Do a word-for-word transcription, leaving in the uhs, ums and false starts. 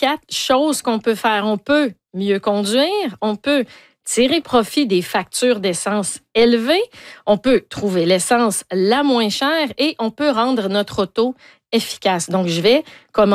quatre choses qu'on peut faire. On peut mieux conduire, on peut tirer profit des factures d'essence élevées, on peut trouver l'essence la moins chère et on peut rendre notre auto efficace. Donc, je vais commencer